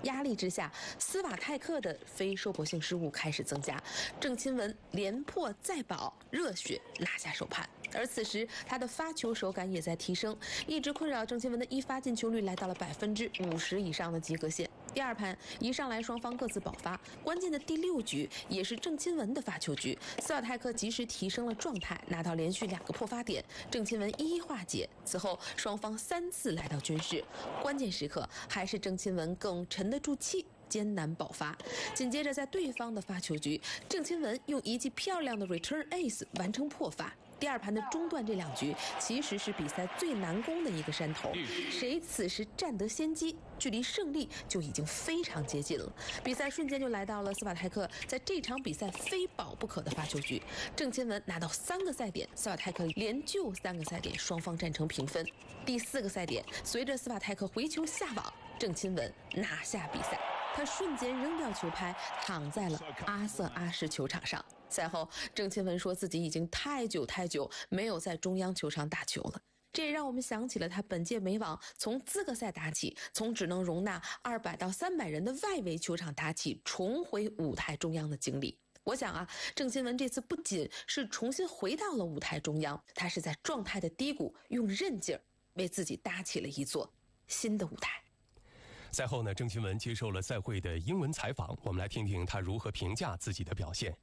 压力之下，斯瓦泰克的非受迫性失误开始增加，郑钦文连破再保，热血拿下首盘。而此时，他的发球手感也在提升，一直困扰郑钦文的一发进球率来到了50%以上的及格线。第二盘一上来，双方各自爆发，关键的第6局也是郑钦文的发球局，斯瓦泰克及时提升了状态，拿到连续2个破发点，郑钦文一一化解。此后，双方3次来到均势，关键时刻还是郑钦文更沉得住气，艰难爆发。紧接着，在对方的发球局，郑钦文用一记漂亮的 return ace 完成破发。第二盘的中段这2局其实是比赛最难攻的一个山头，谁此时占得先机，距离胜利就已经非常接近了。比赛瞬间就来到了斯瓦泰克在这场比赛非保不可的发球局，郑钦文拿到3个赛点，斯瓦泰克连救3个赛点，双方战成平分。第4个赛点，随着斯瓦泰克回球下网，郑钦文拿下比赛。他瞬间扔掉球拍，躺在了阿瑟阿什球场上。赛后，郑钦文说自己已经太久没有在中央球场打球了。这也让我们想起了他本届美网从资格赛打起，从只能容纳200到300人的外围球场打起，重回舞台中央的经历。我想啊，郑钦文这次不仅是重新回到了舞台中央，他是在状态的低谷用韧劲儿为自己搭起了一座新的舞台。 赛后呢，郑钦文接受了赛会的英文采访，我们来听听他如何评价自己的表现。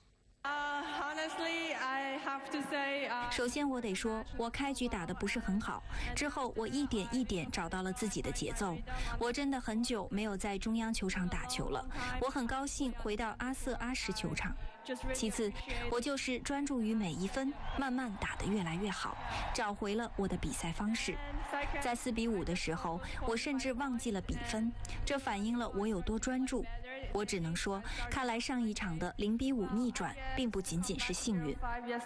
首先我得说，我开局打得不是很好，之后我一点一点找到了自己的节奏。我真的很久没有在中央球场打球了，我很高兴回到阿瑟阿什球场。其次，我就是专注于每一分，慢慢打得越来越好，找回了我的比赛方式。在4-5的时候，我甚至忘记了比分，这反映了我有多专注。我只能说，看来上一场的0-5逆转并不仅仅是幸运。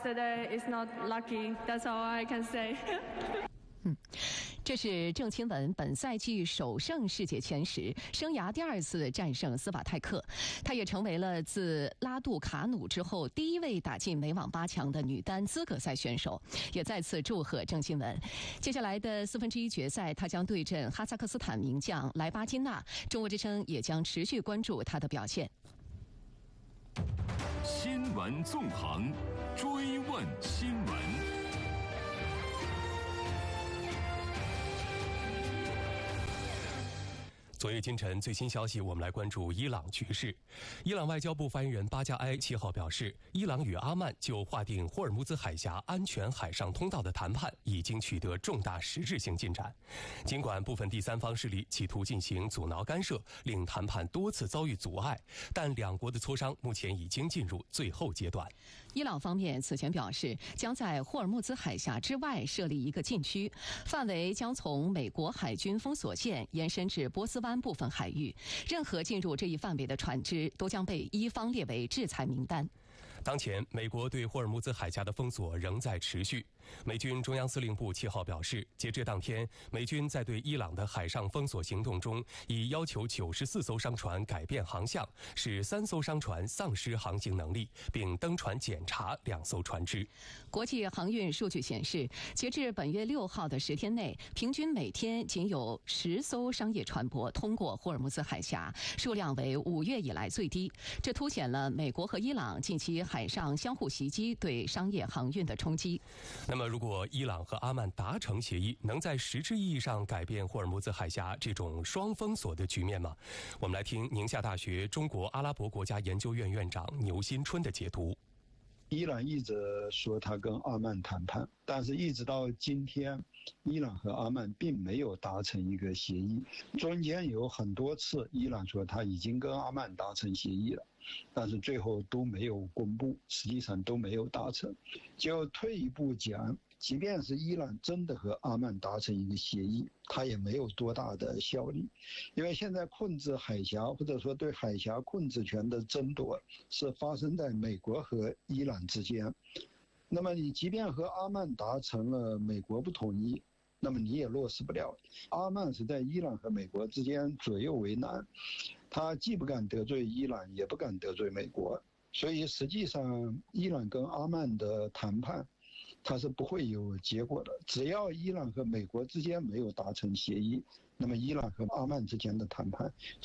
这是郑钦文本赛季首胜世界前10，生涯第2次战胜斯瓦泰克。她也成为了自拉杜卡努之后第一位打进美网8强的女单资格赛选手。也再次祝贺郑钦文。接下来的1/4决赛，她将对阵哈萨克斯坦名将莱巴金娜。中国之声也将持续关注她的表现。 新闻纵横，追问新闻。 昨夜今晨最新消息，我们来关注伊朗局势。伊朗外交部发言人巴加埃7号表示，伊朗与阿曼就划定霍尔木兹海峡安全海上通道的谈判已经取得重大实质性进展。尽管部分第三方势力企图进行阻挠干涉，令谈判多次遭遇阻碍，但两国的磋商目前已经进入最后阶段。 伊朗方面此前表示，将在霍尔木兹海峡之外设立一个禁区，范围将从美国海军封锁线延伸至波斯湾部分海域，任何进入这一范围的船只都将被伊方列为制裁名单。 当前，美国对霍尔木兹海峡的封锁仍在持续。美军中央司令部7号表示，截至当天，美军在对伊朗的海上封锁行动中，已要求94艘商船改变航向，使3艘商船丧失航行能力，并登船检查2艘船只。 国际航运数据显示，截至本月6号的10天内，平均每天仅有10艘商业船舶通过霍尔木兹海峡，数量为5月以来最低。这凸显了美国和伊朗近期海上相互袭击对商业航运的冲击。 那么，如果伊朗和阿曼达成协议，能在实质意义上改变霍尔木兹海峡这种双封锁的局面吗？我们来听宁夏大学中国阿拉伯国家研究院院长牛新春的解读。 伊朗一直说他跟阿曼谈判，但是一直到今天，伊朗和阿曼并没有达成一个协议。中间有很多次，伊朗说他已经跟阿曼达成协议了，但是最后都没有公布，实际上都没有达成。就退一步讲，即便是伊朗真的和阿曼达成一个协议，它也没有多大的效力，因为现在控制海峡或者说对海峡控制权的争夺是发生在美国和伊朗之间。那么你即便和阿曼达成了，美国不同意，那么你也落实不了。阿曼是在伊朗和美国之间左右为难，他既不敢得罪伊朗，也不敢得罪美国，所以实际上伊朗跟阿曼的谈判它是不会有结果的。只要伊朗和美国之间没有达成协议，那么伊朗和阿曼之间的谈判